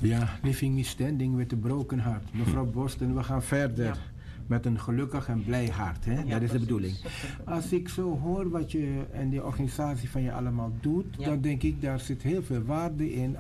Ja, living me standing with a broken heart. Mevrouw Boston, we gaan verder. Ja. Met een gelukkig en blij hart. Hè? Ja, dat is de bedoeling. Als ik zo hoor wat je en de organisatie van je allemaal doet, dan denk ik, daar zit heel veel waarde in.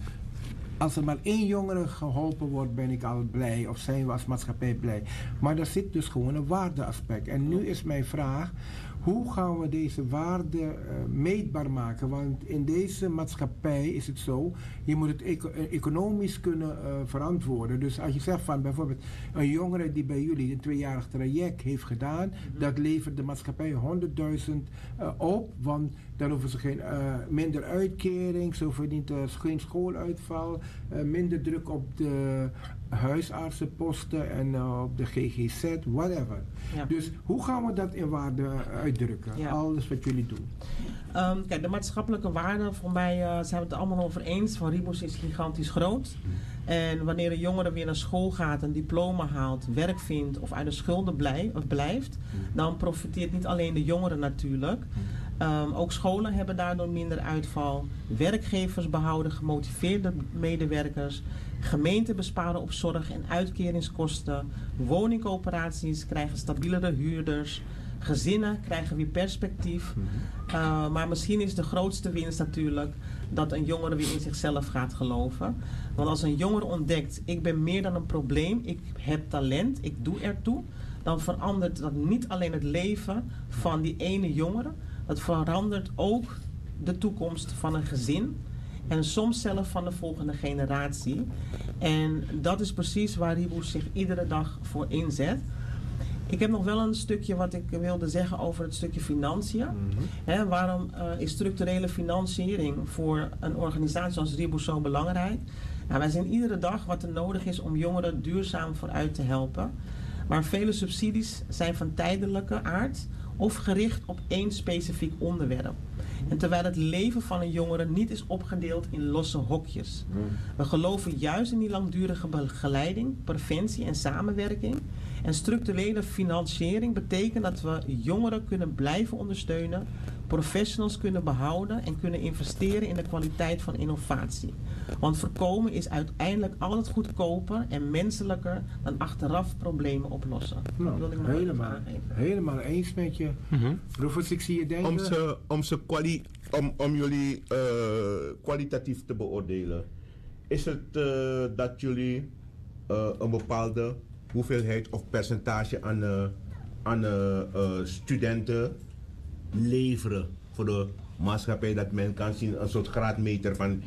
Als er maar één jongere geholpen wordt, ben ik al blij. Of zijn we als maatschappij blij. Maar daar zit dus gewoon een waardeaspect. En nu is mijn vraag, hoe gaan we deze waarde meetbaar maken? Want in deze maatschappij is het zo, je moet het economisch kunnen verantwoorden. Dus als je zegt van bijvoorbeeld een jongere die bij jullie een 2-jarig traject heeft gedaan, dat levert de maatschappij 100.000 op, want dan hoeven ze geen minder uitkering, ze hoeven niet, geen schooluitval, minder druk op de huisartsenposten en op de GGZ, whatever. Ja. Dus hoe gaan we dat in waarde uitdrukken? Ja. Alles wat jullie doen. Kijk, de maatschappelijke waarden, voor mij zijn we het er allemaal over eens. Van Rebus is gigantisch groot. En wanneer een jongere weer naar school gaat, een diploma haalt, werk vindt of uit de schulden blijft, dan profiteert niet alleen de jongeren natuurlijk. Ook scholen hebben daardoor minder uitval. Werkgevers behouden gemotiveerde medewerkers. Gemeenten besparen op zorg- en uitkeringskosten. Woningcoöperaties krijgen stabielere huurders. Gezinnen krijgen weer perspectief. Maar misschien is de grootste winst natuurlijk dat een jongere weer in zichzelf gaat geloven. Want als een jongere ontdekt, ik ben meer dan een probleem, ik heb talent, ik doe ertoe, dan verandert dat niet alleen het leven van die ene jongere, dat verandert ook de toekomst van een gezin en soms zelf van de volgende generatie. En dat is precies waar Rebus zich iedere dag voor inzet. Ik heb nog wel een stukje wat ik wilde zeggen over het stukje financiën. Waarom is structurele financiering voor een organisatie als Rebus zo belangrijk? Nou, wij zien iedere dag wat er nodig is om jongeren duurzaam vooruit te helpen. Maar vele subsidies zijn van tijdelijke aard of gericht op één specifiek onderwerp. En terwijl het leven van een jongere niet is opgedeeld in losse hokjes. We geloven juist in die langdurige begeleiding, preventie en samenwerking. En structurele financiering betekent dat we jongeren kunnen blijven ondersteunen, professionals kunnen behouden en kunnen investeren in de kwaliteit van innovatie. Want voorkomen is uiteindelijk altijd goedkoper en menselijker dan achteraf problemen oplossen. Nou, dat wil ik helemaal eens met je. Rufus, ik zie je denken. Om jullie kwalitatief te beoordelen, is het dat jullie een bepaalde hoeveelheid of percentage aan studenten leveren voor de maatschappij, dat men kan zien, een soort graadmeter van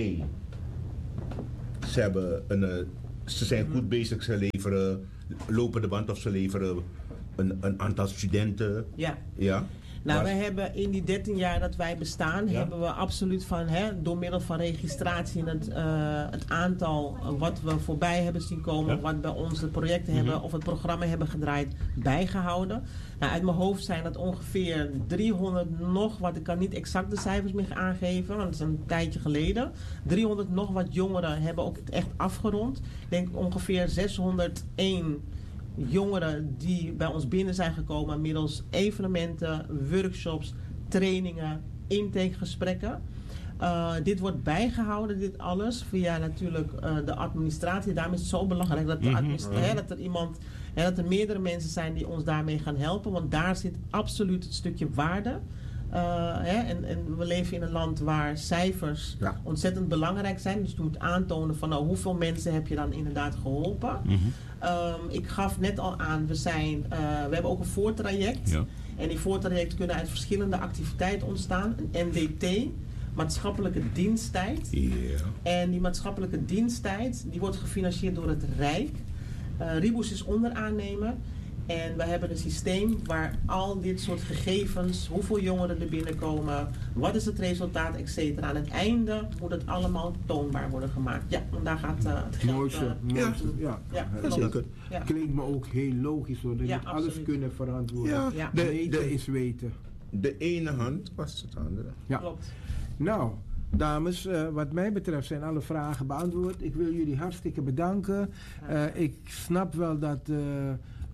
ze zijn goed bezig, ze leveren lopen de band of ze leveren een aantal studenten. Ja. Nou, wij hebben in die 13 jaar dat wij bestaan, hebben we absoluut van, door middel van registratie en het aantal wat we voorbij hebben zien komen, wat bij onze projecten hebben of het programma hebben gedraaid, bijgehouden. Nou, uit mijn hoofd zijn dat ongeveer 300 nog, wat ik kan niet exact de cijfers meer aangeven, want het is een tijdje geleden. 300 nog wat jongeren hebben ook echt afgerond. Ik denk ongeveer 601 jongeren die bij ons binnen zijn gekomen middels evenementen, workshops, trainingen, intakegesprekken. Dit wordt bijgehouden, dit alles, via natuurlijk de administratie. Daarom is het zo belangrijk dat, dat er iemand, dat er meerdere mensen zijn die ons daarmee gaan helpen. Want daar zit absoluut het stukje waarde. En we leven in een land waar cijfers ontzettend belangrijk zijn. Dus je moet aantonen van hoeveel mensen heb je dan inderdaad geholpen. Ik gaf net al aan, we hebben ook een voortraject. Ja. En die voortrajecten kunnen uit verschillende activiteiten ontstaan. Een MDT, maatschappelijke diensttijd. Yeah. En die maatschappelijke diensttijd die wordt gefinancierd door het Rijk. Rebus is onderaannemer. En we hebben een systeem waar al dit soort gegevens, hoeveel jongeren er binnenkomen, wat is het resultaat, et cetera. Aan het einde moet het allemaal toonbaar worden gemaakt. Ja, want daar gaat het geld zeker. Ja. Klinkt me ook heel logisch hoor, dat je alles kunnen verantwoorden. Ja. De is weten. De ene hand was het andere. Ja. Klopt. Nou, dames, wat mij betreft zijn alle vragen beantwoord. Ik wil jullie hartstikke bedanken. Ik snap wel dat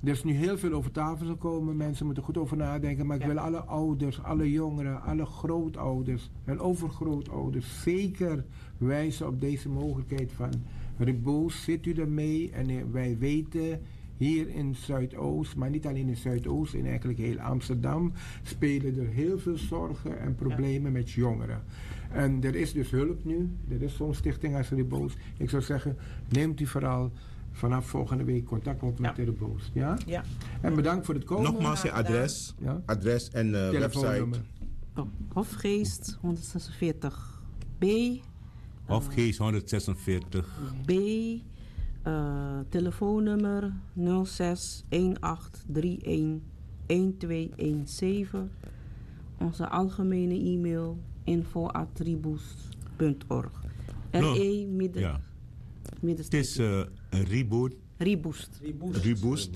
Er is nu heel veel over tafel gekomen. Mensen moeten goed over nadenken. Maar ik wil alle ouders, alle jongeren, alle grootouders en overgrootouders zeker wijzen op deze mogelijkheid van Reboos. Zit u ermee? En wij weten hier in Zuidoost, maar niet alleen in Zuidoost, in eigenlijk heel Amsterdam, spelen er heel veel zorgen en problemen met jongeren. En er is dus hulp nu. Er is zo'n stichting als Reboos. Ik zou zeggen, neemt u vooral vanaf volgende week contact op met de Reboos. Ja? Ja. En bedankt voor het komen. Nogmaals je adres, adres en website. Hofgeest 146B. Hofgeest 146B. Telefoonnummer 06 1831 1217. Onze algemene e-mail info@reboost.org. Het is Reboost. Reboost.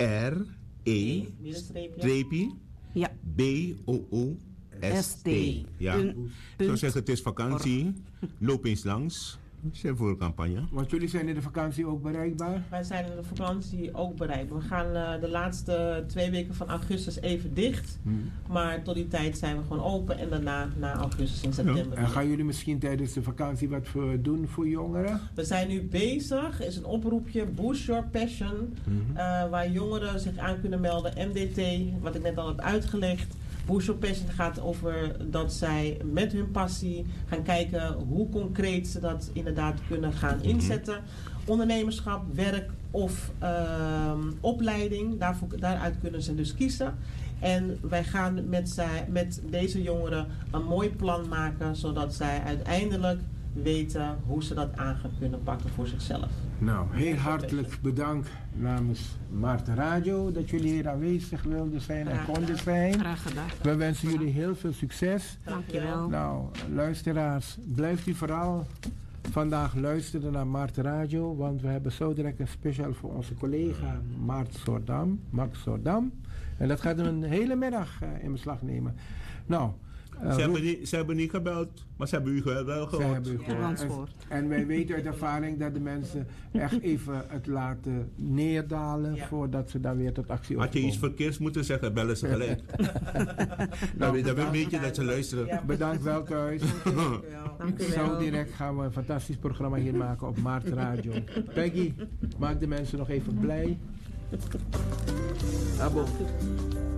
R-E-B-O-O-S-T. Ja. Ik zou zeggen, het is vakantie. Loop eens langs. Zijn voor een campagne. Want jullie zijn in de vakantie ook bereikbaar? Wij zijn in de vakantie ook bereikbaar. We gaan de laatste 2 weken van augustus even dicht. Maar tot die tijd zijn we gewoon open. En daarna, na augustus in september. En gaan jullie misschien tijdens de vakantie wat doen voor jongeren? We zijn nu bezig. Er is een oproepje, Boost Your Passion. Waar jongeren zich aan kunnen melden. MDT, wat ik net al heb uitgelegd. Boost Your Passion gaat over dat zij met hun passie gaan kijken hoe concreet ze dat inderdaad kunnen gaan inzetten. Ondernemerschap, werk of opleiding, daaruit kunnen ze dus kiezen. En wij gaan met deze jongeren een mooi plan maken, zodat zij uiteindelijk weten hoe ze dat aan gaan kunnen pakken voor zichzelf. Nou, heel hartelijk bedankt namens Maarten Radio dat jullie hier aanwezig wilden zijn en konden zijn. Graag gedaan. We wensen jullie heel veel succes. Dankjewel. Nou, luisteraars, blijft u vooral vandaag luisteren naar Maarten Radio, want we hebben zo direct een speciaal voor onze collega Max Soordam. En dat gaat een hele middag in beslag nemen. Nou, ze hebben niet gebeld, maar ze hebben u wel gehoord. En wij weten uit ervaring dat de mensen echt even het laten neerdalen voordat ze dan weer tot actie overkomen. Had je iets verkeerds moeten zeggen, bellen ze gelijk. Dan weet je dat ze luisteren. Ja. Bedankt wel thuis. Zo direct gaan we een fantastisch programma hier maken op Maarten Radio. Peggy, maak de mensen nog even blij. Abo.